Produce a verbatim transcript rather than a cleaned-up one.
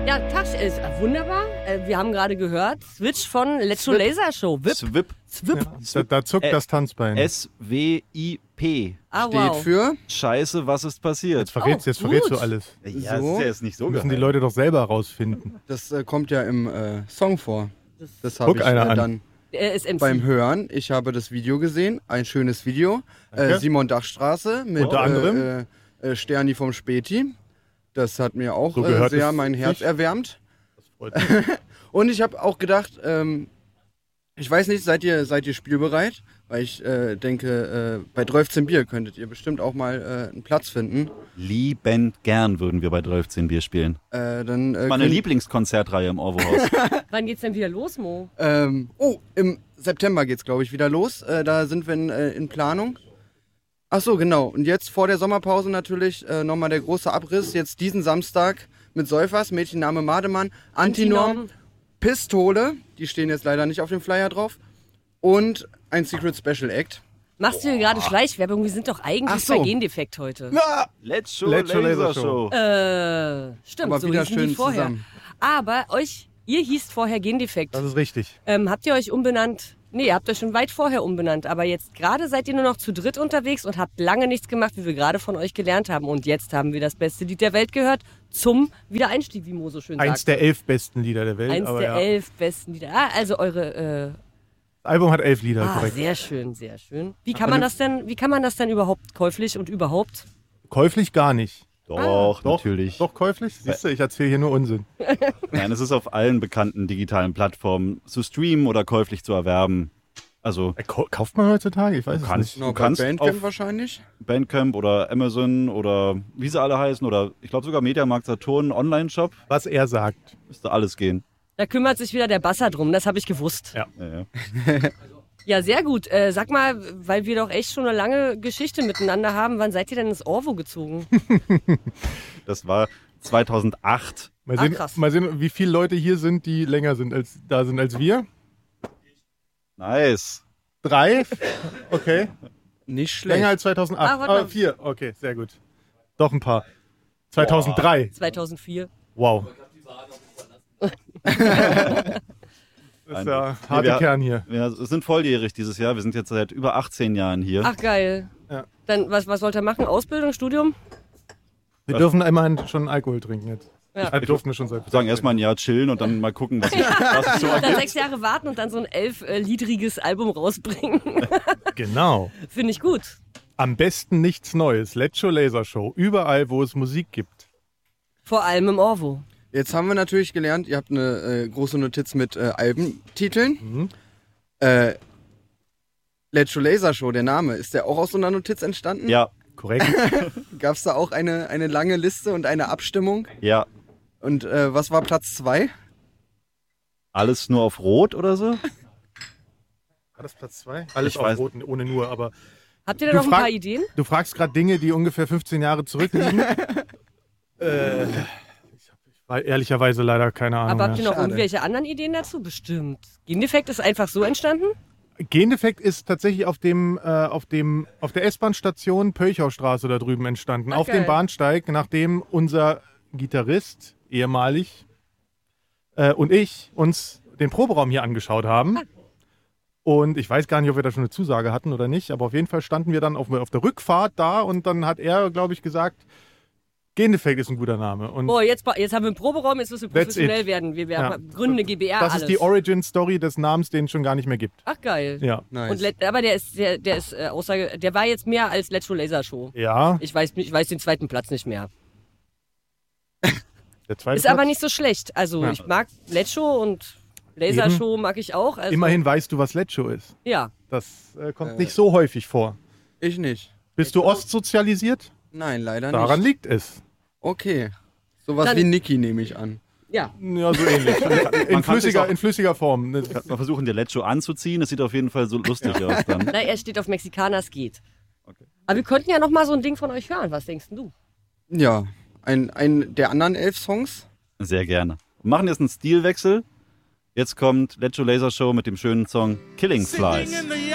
Ja, Tag ist äh, wunderbar. Äh, wir haben gerade gehört, Switch von Let's Show Laser Show. Wip. Swip. Swip. Ja, da, da zuckt Ä- das Tanzbein. S W I P. Ah, Steht wow. für Scheiße, was ist passiert? Jetzt verrätst, Oh, jetzt verrätst gut. du alles. Ja, So. das ist ja jetzt nicht so Müssen die geheim. Leute doch selber rausfinden. Das äh, kommt ja im äh, Song vor. Das habe Guck ich einer äh, an. dann Er ist M C. beim Hören. Ich habe das Video gesehen, ein schönes Video. Danke. Äh, Simon Dachstraße mit Unter anderem? äh, äh, Sterni vom Späti. Das hat mir auch So äh, gehört sehr es mein Herz sich. erwärmt. Freut mich. Und ich habe auch gedacht, ähm, ich weiß nicht, seid ihr, seid ihr spielbereit? Weil ich äh, denke, äh, bei dreizehn Bier könntet ihr bestimmt auch mal äh, einen Platz finden. Liebend gern würden wir bei dreizehn Bier spielen. Äh, dann, äh, Meine könnt- Lieblingskonzertreihe im Orwo-Haus. Wann geht's denn wieder los, Mo? Ähm, oh, im September geht's, glaube ich, wieder los. Äh, da sind wir in, äh, in Planung. Ach so, genau. Und jetzt vor der Sommerpause natürlich äh, nochmal der große Abriss. Jetzt diesen Samstag mit Säufers, Mädchenname Mademann, Antinorm, Antinorm. Pistole, die stehen jetzt leider nicht auf dem Flyer drauf, und ein Secret Special Act. Machst du hier gerade Schleichwerbung? Wir sind doch eigentlich Ach so. bei Gendefekt heute. Let's Show Let's Show Laser Laser Show. Äh, stimmt, Aber so wieder hießen die schön vorher. zusammen. Aber euch, ihr hießt vorher Gendefekt. Das ist richtig. Ähm, habt ihr euch umbenannt? Nee, ihr habt euch schon weit vorher umbenannt. Aber jetzt gerade seid ihr nur noch zu dritt unterwegs und habt lange nichts gemacht, wie wir gerade von euch gelernt haben. Und jetzt haben wir das beste Lied der Welt gehört zum Wiedereinstieg, wie Mo so schön Eins sagt. der elf besten Lieder der Welt. Eins aber der ja. elf besten Lieder. Ah, also eure... Äh, Das Album hat elf Lieder, ah, korrekt. sehr schön, sehr schön. Wie kann man das denn, wie kann man das denn überhaupt käuflich und überhaupt? Käuflich gar nicht. Doch, Doch, natürlich. Doch käuflich? Siehst du, ich erzähle hier nur Unsinn. Nein, es ist auf allen bekannten digitalen Plattformen zu streamen oder käuflich zu erwerben. Also Äh, kau- Kauft man heutzutage? Ich weiß Du es kannst- nicht. Genau, Du bei kannst Bandcamp auf- wahrscheinlich. Bandcamp oder Amazon oder wie sie alle heißen oder ich glaube sogar Mediamarkt Saturn, Online-Shop, Was er sagt. müsste alles gehen. Da kümmert sich wieder der Basser drum, das habe ich gewusst. Ja. Ja, ja. Ja, sehr gut. Äh, sag mal, weil wir doch echt schon eine lange Geschichte miteinander haben, wann seid ihr denn ins Orwo gezogen? Das war zweitausendacht. Mal Ah, sehen, krass. mal sehen, wie viele Leute hier sind, die länger sind als da sind als wir. Nice. Drei? Okay. Nicht schlecht. Länger als zweitausendacht. Ah, warte Ah, mal. vier. Okay, sehr gut. Doch ein paar. zweitausenddrei. zweitausendvier. Wow. Das ist ja Nee, harte wir- Kern hier. Ja, es sind volljährig dieses Jahr. Wir sind jetzt seit über achtzehn Jahren hier. Ach geil. Ja. Dann was, was wollt ihr machen? Ausbildung, Studium? Wir dürfen immerhin schon Alkohol trinken jetzt. Ja. Wir durften schon seit. Ich sagen erstmal ein Jahr chillen und dann mal gucken, was sich was sich so Dann ergibt. sechs Jahre warten und dann so ein elf-liedriges Album rausbringen. Genau. Finde ich gut. Am besten nichts Neues. Let's Show Laser Show. Überall, wo es Musik gibt. Vor allem im Orwo. Jetzt haben wir natürlich gelernt, ihr habt eine äh, große Notiz mit äh, Albentiteln. Mhm. Äh, Let's Show Laser Show, der Name, ist der auch aus so einer Notiz entstanden? Ja, Korrekt. Gab es da auch eine, eine lange Liste und eine Abstimmung? ja. Und äh, was war Platz zwei? Alles nur auf Rot oder so? War das Platz zwei? Alles Ich auf weiß- Roten, ohne nur, aber. Habt ihr da Du noch ein frag- paar Ideen? Du fragst gerade Dinge, die ungefähr fünfzehn Jahre zurückliegen. äh, ich habe ehrlicherweise leider keine Ahnung. Aber habt ihr mehr. noch Schade. irgendwelche anderen Ideen dazu? Bestimmt. Gendefekt ist einfach so entstanden? Gendefekt ist tatsächlich auf dem, äh, auf dem, auf der S-Bahn-Station Pölchaustraße da drüben entstanden. Ach, auf geil. dem Bahnsteig, nachdem unser Gitarrist, ehemalig, äh, und ich uns den Proberaum hier angeschaut haben. Ah. Und ich weiß gar nicht, ob wir da schon eine Zusage hatten oder nicht, aber auf jeden Fall standen wir dann auf, auf der Rückfahrt da und dann hat er, glaube ich, gesagt, Gendefekt ist ein guter Name. Und Boah, jetzt, jetzt haben wir einen Proberaum, jetzt müssen wir That's professionell it. werden. Wir, wir Ja. gründen eine GbR, das alles. ist die Origin-Story des Namens, den es schon gar nicht mehr gibt. Ach geil. Ja. Nice. Und let, aber der ist, der, der ist äh, Aussage, der war jetzt mehr als Let's Show Laser Show. Ja, Ich weiß, nicht- ich weiß den zweiten Platz nicht mehr. der zweite Ist aber Platz. nicht so schlecht. Also Ja. ich mag Let's Show und Laser Eben. Show mag ich auch. Also, Immerhin weißt du, was Let's Show ist. Ja. Das äh, kommt Äh. nicht so häufig vor. Ich nicht. Bist du ostsozialisiert? Nein, leider Daran nicht. liegt es. Okay. Sowas Dann- wie Niki nehme ich an. Ja. Ja, so ähnlich. In kann sich's flüssiger, auch- in flüssiger Form. Ne? Mal versuchen, dir Let's Show anzuziehen. Das sieht auf jeden Fall so lustig aus dann. Na, er steht auf Mexikaners geht. Okay. Aber wir könnten ja noch mal so ein Ding von euch hören. Was denkst denn du? Ja. Ein, ein der anderen elf Songs? Sehr gerne. Wir machen jetzt einen Stilwechsel. Jetzt kommt Let's Show Laser Show mit dem schönen Song Killing Flies.